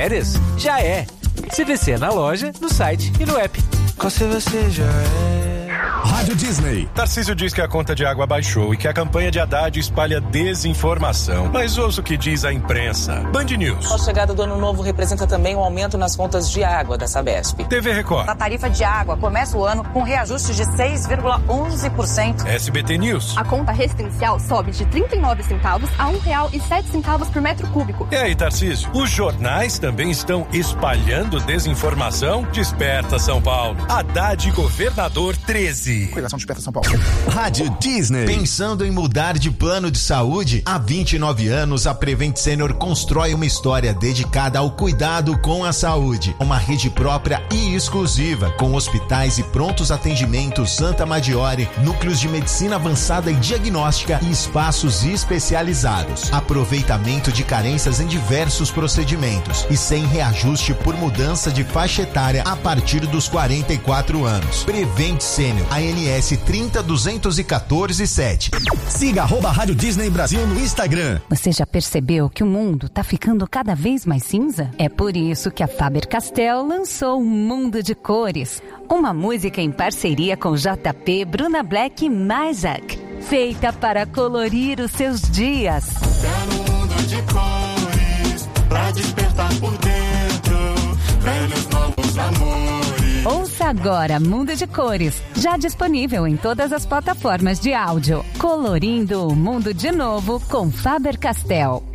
férias? Já é. CVC na loja, no site e no app. Com CVC já é. Rádio Disney. Tarcísio diz que a conta de água baixou e que a campanha de Haddad espalha desinformação. Mas ouça o que diz a imprensa. Band News. A chegada do ano novo representa também um aumento nas contas de água da Sabesp. TV Record. A tarifa de água começa o ano com reajuste de 6,11%. SBT News. A conta residencial sobe de 39 centavos a R$1,07 por metro cúbico. E aí, Tarcísio? Os jornais também estão espalhando desinformação? Desperta, São Paulo. Haddad Governador 13. Coligação Desperta São Paulo. Rádio Disney. Pensando em mudar de plano de saúde? Há 29 anos, a Prevent Senior constrói uma história dedicada ao cuidado com a saúde. Uma rede própria e exclusiva, com hospitais e prontos atendimentos Santa Maggiore, núcleos de medicina avançada e diagnóstica e espaços especializados. Aproveitamento de carências em diversos procedimentos e sem reajuste por mudança de faixa etária a partir dos 44 anos. Prevent Senior, ANS 302147. Siga @Rádio Disney Brasil no Instagram. Você já percebeu que o mundo tá ficando cada vez mais cinza? É por isso que a Faber-Castell lançou um Mundo de Cores, uma música em parceria com JP, Bruna Black e Isaac, feita para colorir os seus dias. É no mundo de cores, pra despertar por dentro, velhos novos amores. Ouça agora Mundo de Cores, já disponível em todas as plataformas de áudio. Colorindo o mundo de novo com Faber-Castell.